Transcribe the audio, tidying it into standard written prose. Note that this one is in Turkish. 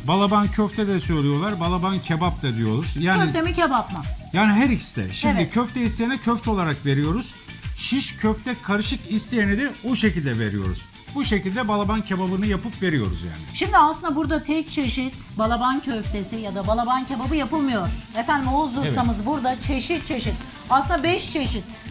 Balaban köfte de söylüyorlar. Balaban kebap da diyoruz. Yani Köfte mi kebap mı? yani her ikisi de. Şimdi Evet. köfte isteyene köfte olarak veriyoruz. Şiş köfte karışık isteyene de o şekilde veriyoruz. Bu şekilde balaban kebabını yapıp veriyoruz yani. Şimdi aslında burada tek çeşit balaban köftesi ya da balaban kebabı yapılmıyor. Efendim Oğuz ustamız burada çeşit çeşit. Aslında 5 çeşit